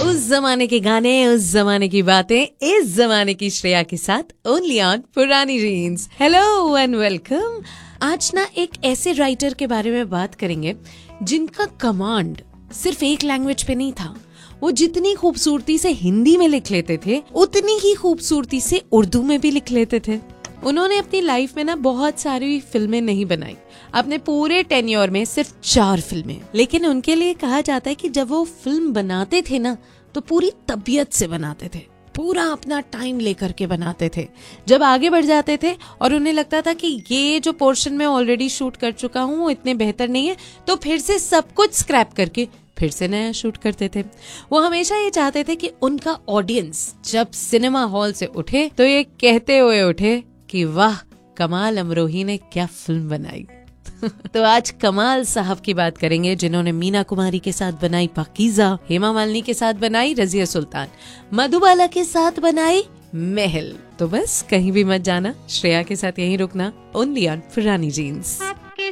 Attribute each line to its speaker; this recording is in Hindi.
Speaker 1: उस जमाने के गाने, उस जमाने की बातें, इस जमाने की श्रेया के साथ ओनली ऑन पुरानी जीन्स। Hello and welcome. आज ना एक ऐसे राइटर के बारे में बात करेंगे जिनका कमांड सिर्फ एक लैंग्वेज पे नहीं था। वो जितनी खूबसूरती से हिंदी में लिख लेते थे उतनी ही खूबसूरती से उर्दू में भी लिख लेते थे। उन्होंने अपनी लाइफ में ना बहुत सारी फिल्में नहीं बनाई, अपने पूरे टेन्योर में सिर्फ 4 फिल्में। लेकिन उनके लिए कहा जाता है कि जब वो फिल्म बनाते थे ना तो पूरी तबीयत से बनाते थे, पूरा अपना टाइम लेकर के बनाते थे। जब आगे बढ़ जाते थे और उन्हें लगता था कि ये जो पोर्शन मैं ऑलरेडी शूट कर चुका हूँ वो इतने बेहतर नहीं है, तो फिर से सब कुछ स्क्रैप करके फिर से नया शूट करते थे। वो हमेशा ये चाहते थे कि उनका ऑडियंस जब सिनेमा हॉल से उठे तो ये कहते हुए उठे कि वाह, कमाल अमरोही ने क्या फिल्म बनाई। तो आज कमाल साहब की बात करेंगे जिन्होंने मीना कुमारी के साथ बनाई पाकीज़ा, हेमा मालिनी के साथ बनाई रजिया सुल्तान, मधुबाला के साथ बनाई महल। तो बस कहीं भी मत जाना, श्रेया के साथ यहीं रुकना, ओनली ऑन पुरानी जीन्स।